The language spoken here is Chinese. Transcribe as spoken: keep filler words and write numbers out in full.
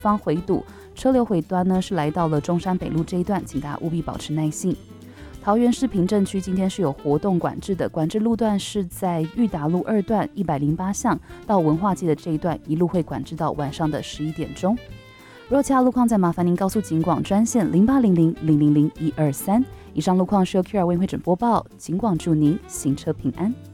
方回堵，车流尾端呢是来到了中山北路这一段，请大家务必保持耐性。桃园市平镇区今天是有活动管制的，管制路段是在裕达路二段一百零八巷到文化街的这一段，一路会管制到晚上的十一点钟。若其他路况，再麻烦您告诉警广专线零八零零零零零一二三。以上路况是由 Q R 为会诊播报，警广祝您行车平安。